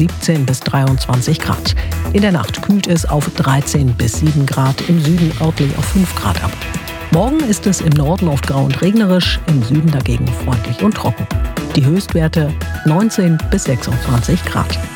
17 bis 23 Grad. In der Nacht kühlt es auf 13 bis 7 Grad, im Süden örtlich auf 5 Grad ab. Morgen ist es im Norden oft grau und regnerisch, im Süden dagegen freundlich und trocken. Die Höchstwerte 19 bis 26 Grad.